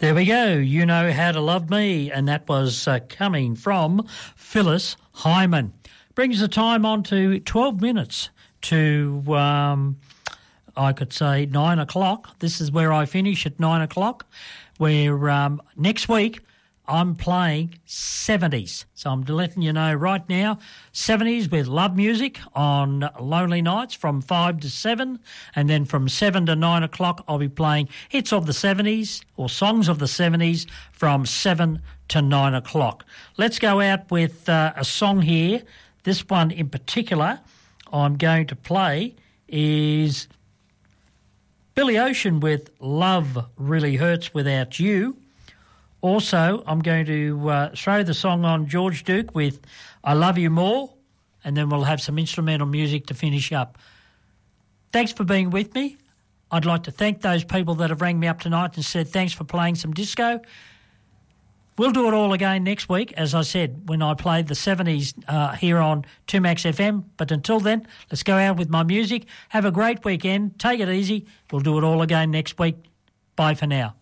There we go. You Know How to Love Me, and that was coming from Phyllis Hyman. Brings the time on to 12 minutes to, I could say, 9 o'clock. This is where I finish at 9 o'clock, where next week I'm playing 70s. So I'm letting you know right now, 70s with love music on Lonely Nights from 5 to 7. And then from 7 to 9 o'clock, I'll be playing hits of the 70s or songs of the 70s from 7 to 9 o'clock. Let's go out with a song here. This one in particular I'm going to play is Billy Ocean with Love Really Hurts Without You. Also, I'm going to throw the song on George Duke with I Love You More, and then we'll have some instrumental music to finish up. Thanks for being with me. I'd like to thank those people that have rang me up tonight and said thanks for playing some disco. We'll do it all again next week, as I said, when I played the 70s here on 2Max FM. But until then, let's go out with my music. Have a great weekend. Take it easy. We'll do it all again next week. Bye for now.